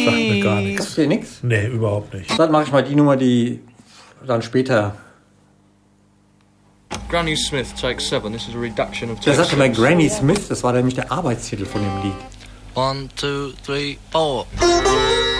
sagt mir gar nichts. Sagt dir nichts? Nee, überhaupt nicht. Dann mache ich mal die Nummer, die dann später... Granny Smith, take 7. This is a reduction of Der take sagte mal 6. Granny Smith, das war nämlich der Arbeitstitel von dem Lied. 1, 2, 3, 4.